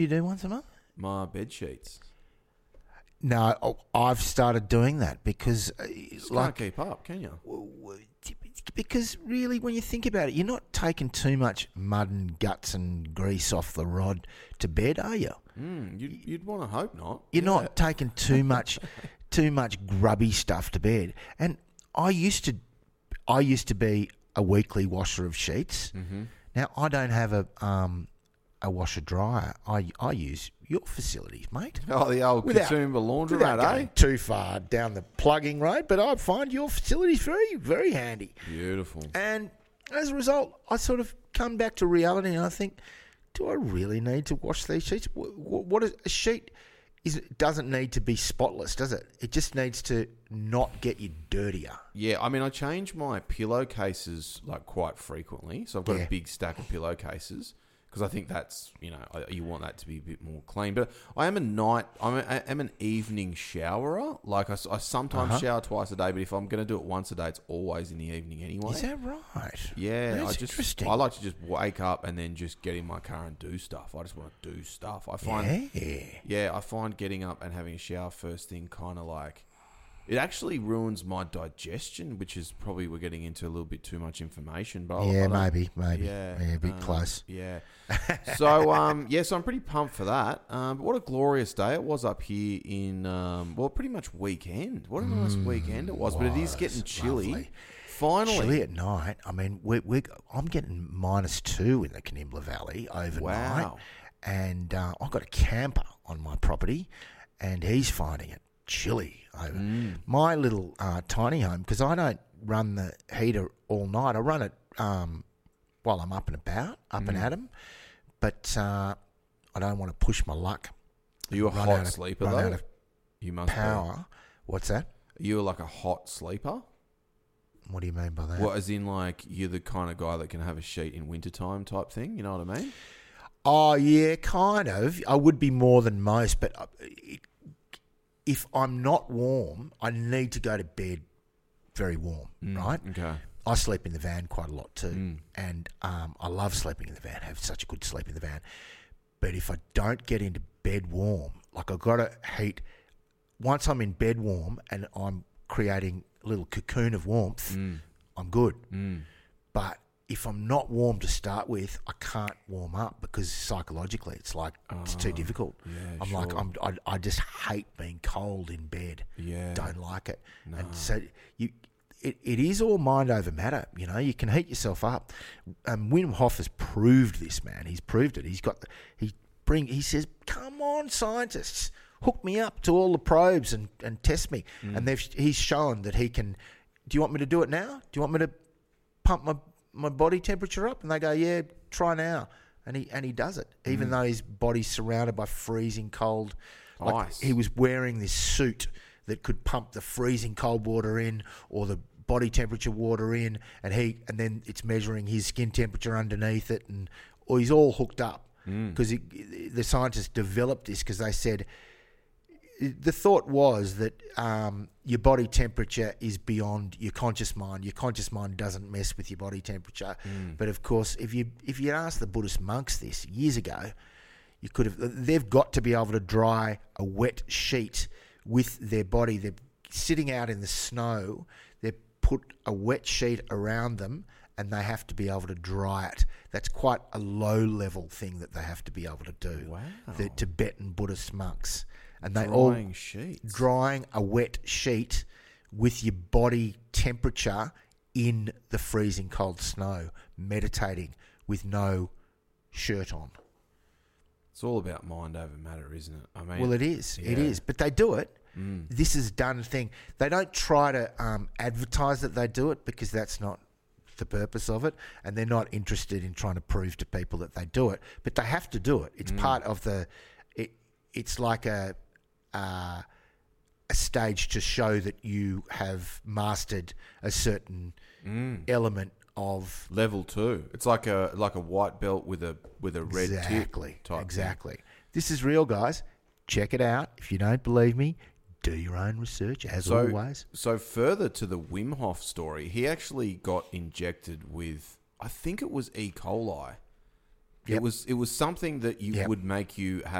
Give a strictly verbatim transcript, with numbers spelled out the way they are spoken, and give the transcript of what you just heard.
You do once a month? My bed sheets. No, oh, I've started doing that because, uh, Just like, can't keep up, can you? w- w- because really, when you think about it, you're not taking too much mud and guts and grease off the rod to bed, are you? Mm, you'd, you'd want to hope not. You're Yeah. not taking too much, too much grubby stuff to bed. And I used to, I used to be a weekly washer of sheets. Mm-hmm. Now I don't have a um, a washer dryer. I I use your facilities, mate. Oh, the old Without- Katoomba Without laundromat, eh? going too far down the plugging road, but I find your facilities very, very handy. Beautiful. And as a result, I sort of come back to reality and I think, do I really need to wash these sheets? What, what is, a sheet is doesn't need to be spotless, does it? It just needs to not get you dirtier. Yeah, I mean, I change my pillowcases like quite frequently. So I've got Yeah. a big stack of pillowcases because I think that's, you know, I- you want that to be a bit more clean. But I am a night, I'm, a, I am an evening showerer. Like I, s- I sometimes Uh-huh. shower twice a day, but if I'm going to do it once a day, it's always in the evening anyway. Is that right? Yeah, That's I just interesting. I like to just wake up and then just get in my car and do stuff. I just want to do stuff. I find Yeah. yeah, I find getting up and having a shower first thing kind of like it actually ruins my digestion, which is probably we're getting into a little bit too much information. But I- I Yeah, don't- maybe, maybe. yeah, Yeah, a bit um, close. Yeah. So um, yeah, so I'm pretty pumped for that. Um, but what a glorious day it was up here in um, well, pretty much weekend. What a nice weekend it was. But it is getting was chilly. lovely. Finally, Chilly at night. I mean, we we I'm getting minus two in the Canimbla Valley overnight, Wow. and uh, I've got a camper on my property, and he's finding it chilly over Mm. my little uh, tiny home because I don't run the heater all night. I run it um, while I'm up and about, up Mm. and at 'em, but uh, I don't want to push my luck. Are you a Run hot out of- sleeper run though? out of You must power. What's that? be. You're like a hot sleeper. What do you mean by that? Well, as in like you're the kind of guy that can have a sheet in wintertime type thing. You know what I mean? Oh, yeah, kind of. I would be more than most, but uh, it, if I'm not warm, I need to go to bed very warm, right? Okay. I sleep in the van quite a lot too, Mm. and um, I love sleeping in the van, have such a good sleep in the van. But if I don't get into bed warm, like I've got to heat, once I'm in bed warm and I'm creating a little cocoon of warmth, Mm. I'm good. Mm. But if I'm not warm to start with, I can't warm up because psychologically it's like it's too difficult. Ah, yeah, I'm like sure. I'm I, I just hate being cold in bed. Yeah. Don't like it. No. And so you it, it is all mind over matter. You know, you can heat yourself up. Um, Wim Hof has proved this, man. He's proved it. He's got the, he bring he says, "Come on, scientists, hook me up to all the probes and, and test me." Mm. And they've he's shown that he can. Do you want me to do it now? Do you want me to pump my my body temperature up? And they go, "Yeah, try now." And he and he does it, even Mm. though his body's surrounded by freezing cold. Like Ice. he was wearing this suit that could pump the freezing cold water in or the body temperature water in, and he and then it's measuring his skin temperature underneath it, and or he's all hooked up because the scientists developed this because they said the thought was that um, your body temperature is beyond your conscious mind. Your conscious mind doesn't mess with your body temperature. But of course, if you if you asked the Buddhist monks this years ago, you could have. They've got to be able to dry a wet sheet with their body. They're sitting out in the snow. They put a wet sheet around them, and they have to be able to dry it. That's quite a low level thing that they have to be able to do. Wow. The Tibetan Buddhist monks. And they all Drying sheets. drying a wet sheet with your body temperature in the freezing cold snow, meditating with no shirt on. It's all about mind over matter, isn't it? I mean, Well, it is. It yeah. is. But they do it. Mm. This is done thing. They don't try to um, advertise that they do it because that's not the purpose of it, and they're not interested in trying to prove to people that they do it. But they have to do it. It's part of the. It. It's like a. Uh, a stage to show that you have mastered a certain Mm. element of Level two. It's like a like a white belt with a with a red exactly, tip. Type exactly. This is real, guys. Check it out. If you don't believe me, do your own research, as So, always. so further to the Wim Hof story, he actually got injected with, I think it was E. coli, Yep. It was it was something that you Yep. would make you have